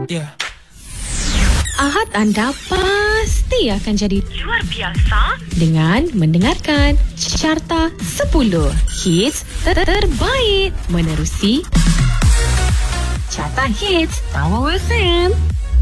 Yeah. Ahad anda pasti akan jadi luar biasa dengan mendengarkan Carta 10 Hits terbaik menerusi Carta Hits Tawau FM.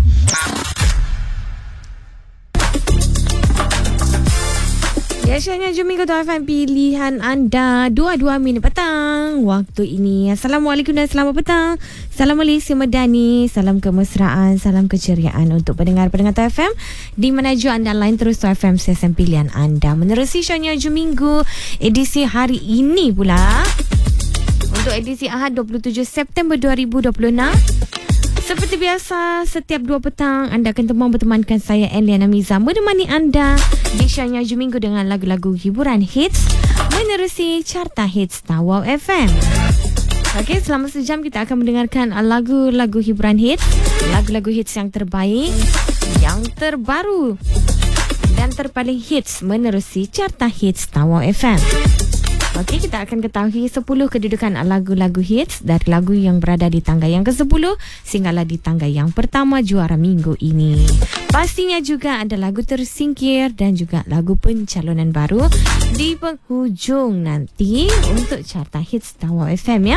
Biasanya Jumingo FM pilihan anda 22 minit petang waktu ini. Assalamualaikum dan selamat petang. Salam Malaysia Medani, salam kemesraan, salam keceriaan untuk pendengar-pendengar FM di mana jua anda lain terus FM sesen pilihan anda. Menerusi shownya Jumingo edisi hari ini pula. Untuk edisi Ahad 27 September 2026. Seperti biasa, setiap 2 petang anda akan bertemankan saya Eliana Miza menemani anda di shownya Jumingo dengan lagu-lagu hiburan hits menerusi Carta Hits Tawau FM. Okey, selama sejam kita akan mendengarkan lagu-lagu hiburan hits, lagu-lagu hits yang terbaik, yang terbaru dan terpaling hits menerusi Carta Hits Tawau FM. Okey, kita akan ketahui 10 kedudukan lagu-lagu hits dari lagu yang berada di tangga yang ke-10 sehinggalah di tangga yang pertama juara minggu ini. Pastinya juga ada lagu tersingkir dan juga lagu pencalonan baru di penghujung nanti untuk Carta Hits Tawau FM ya.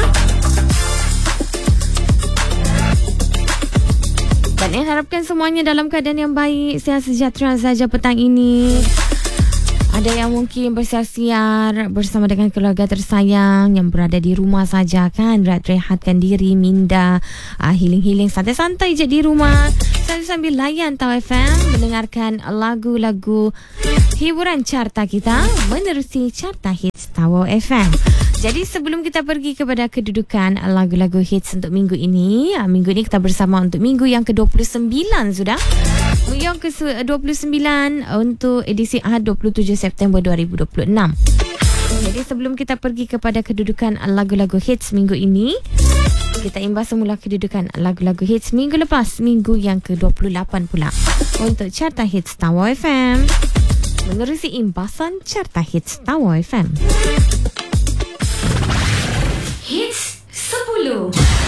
Dan saya harapkan semuanya dalam keadaan yang baik, sihat sejahtera saja petang ini. Ada yang mungkin bersiar-siar bersama dengan keluarga tersayang yang berada di rumah saja kan, rehatkan diri, minda, healing-healing, santai-santai je di rumah sambil layan Tawau FM mendengarkan lagu-lagu hiburan carta kita menerusi Carta Hits Tawau FM. Jadi sebelum kita pergi kepada kedudukan lagu-lagu hits untuk minggu ini kita bersama untuk minggu yang ke-29 sudah. Yang ke-29 untuk edisi Ahad 27 September 2026. Jadi sebelum kita pergi kepada kedudukan lagu-lagu hits minggu ini, kita imbas semula kedudukan lagu-lagu hits minggu lepas, minggu yang ke-28 pula untuk Carta Hits Tawau FM menerusi imbasan Carta Hits Tawau FM. Hits 10.